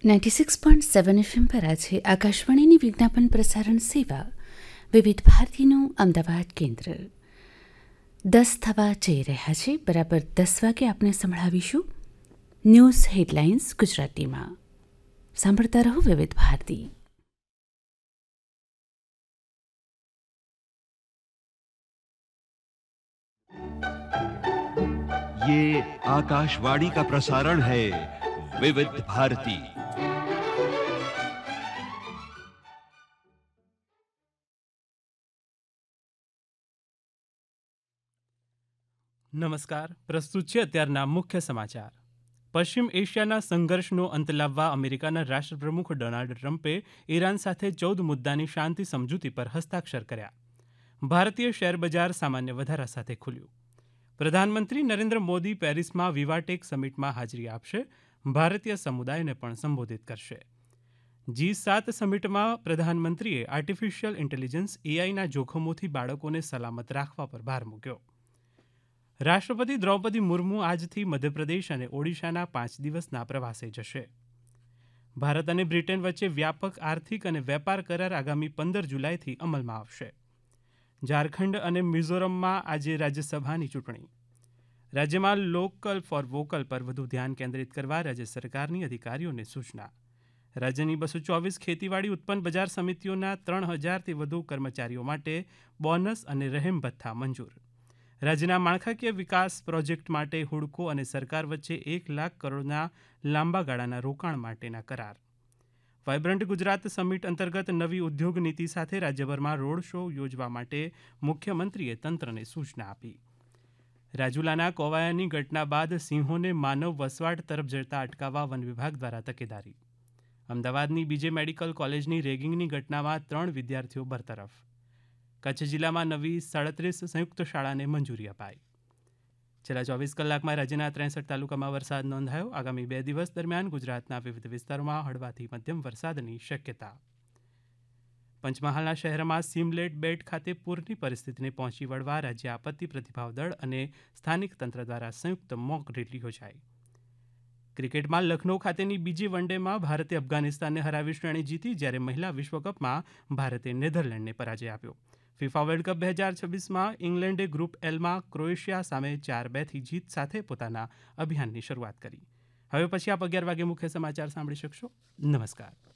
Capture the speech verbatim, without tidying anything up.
Ninety six point seven FM પર આજે આકાશવાણીની વિજ્ઞાપન પ્રસારણ સેવા વિવિધ ભારતીનું અમદાવાદ કેન્દ્ર દસ થવા જઈ રહ્યા છે. બરાબર દસ વાગે આપણે સંભળાવીશું ન્યૂઝ હેડલાઇન્સ ગુજરાતીમાં. સાંભળતા રહો વિવિધ ભારતી. ये आकाशवाणी का प्रसारण है विविध भारती. નમસ્કાર. પ્રસ્તુત છે અત્યારના મુખ્ય સમાચાર. પશ્ચિમ એશિયાના સંઘર્ષનો અંત લાવવા અમેરિકાના રાષ્ટ્રપ્રમુખ ડોનાલ્ડ ટ્રમ્પે ઈરાન સાથે ચૌદ મુદ્દાની શાંતિ સમજૂતી પર હસ્તાક્ષર કર્યા. ભારતીય શેર બજાર સામાન્ય વધારા સાથે ખુલ્યું. પ્રધાનમંત્રી નરેન્દ્ર મોદી પેરિસમાં વિવાટેક સમિટમાં હાજરી આપશે. ભારતીય સમુદાયને પણ સંબોધિત કરશે. જી સાત સમિટમાં પ્રધાનમંત્રીએ આર્ટિફિશિયલ ઇન્ટેલિજન્સ એઆઈના જોખમોથી બાળકોને સલામત રાખવા પર ભાર મૂક્યો. રાષ્ટ્રપતિ દ્રૌપદી મુર્મુ આજથી મધ્યપ્રદેશ અને ઓડિશાના પાંચ દિવસના પ્રવાસે જશે. ભારત અને બ્રિટન વચ્ચે વ્યાપક આર્થિક અને વેપાર કરાર આગામી પંદર જુલાઈથી અમલમાં આવશે. ઝારખંડ અને મિઝોરમમાં આજે રાજ્યસભાની ચૂંટણી. રાજ્યમાં લોકલ ફોર વોકલ પર વધુ ધ્યાન કેન્દ્રિત કરવા રાજ્ય સરકારની અધિકારીઓને સૂચના. રાજ્યની બસો ચોવીસ ખેતીવાડી ઉત્પન્ન બજાર સમિતિઓના ત્રણ હજારથી વધુ કર્મચારીઓ માટે બોનસ અને રહેમ ભથ્થા મંજૂર. રાજ્યના માળખાકીય વિકાસ પ્રોજેક્ટ માટે હુડકો અને સરકાર વચ્ચે એક લાખ કરોડના લાંબા ગાળાના રોકાણ માટેના કરાર. વાયબ્રન્ટ ગુજરાત સમિટ અંતર્ગત નવી ઉદ્યોગ નીતિ સાથે રાજ્યભરમાં રોડ શો યોજવા માટે મુખ્યમંત્રીએ તંત્રને સૂચના આપી. રાજુલાના કોવાયાની ઘટના બાદ સિંહોને માનવ વસવાટ તરફ જતા અટકાવવા વન વિભાગ દ્વારા તકેદારી. અમદાવાદની બીજે મેડિકલ કોલેજની રેગિંગની ઘટનામાં ત્રણ વિદ્યાર્થીઓ બરતરફ. કચ્છ જિલ્લામાં નવી સાડત્રીસ સંયુક્ત શાળાને મંજૂરી અપાઈ. છેલ્લા ચોવીસ કલાકમાં રાજ્યના ત્રેસઠ તાલુકામાં વરસાદ નોંધાયો. આગામી બે દિવસ દરમિયાન ગુજરાતના વિવિધ વિસ્તારોમાં હળવાથી મધ્યમ વરસાદની શક્યતા. પંચમહાલના શહેરમાં સિમલેટ બેટ ખાતે પૂરની પરિસ્થિતિને પહોંચી વળવા રાજ્ય આપત્તિ પ્રતિભાવ દળ અને સ્થાનિક તંત્ર દ્વારા સંયુક્ત મોક ડ્રીલ યોજાઈ. ક્રિકેટમાં લખનૌ ખાતેની બીજી વન ડેમાં ભારતે અફઘાનિસ્તાનને હરાવી શ્રેણી જીતી, જ્યારે મહિલા વિશ્વકપમાં ભારતે નેધરલેન્ડને પરાજય આપ્યો. ફિફા વર્લ્ડ કપ બે હજાર છવ્વીસમાં ઇંગ્લેન્ડે ગ્રુપ એલમાં ક્રોએશિયા સામે ચાર બેથી જીત સાથે પોતાના અભિયાનની શરૂઆત કરી. હવે પછી આપ અગિયાર વાગે મુખ્ય સમાચાર સાંભળી શકશો. નમસ્કાર.